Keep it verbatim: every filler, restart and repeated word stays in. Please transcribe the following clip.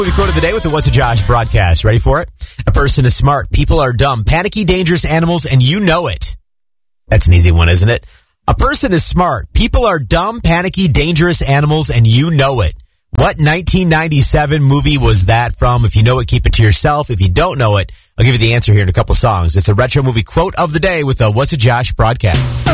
Movie quote of the day with the What's a Josh broadcast. Ready for it? A person is smart. People are dumb. Panicky, dangerous animals, and you know it. That's an easy one, isn't it? A person is smart. People are dumb, panicky, dangerous animals, and you know it. What nineteen ninety-seven movie was that from? If you know it, keep it to yourself. If you don't know it, I'll give you the answer here in a couple songs. It's a retro movie quote of the day with the What's a Josh broadcast.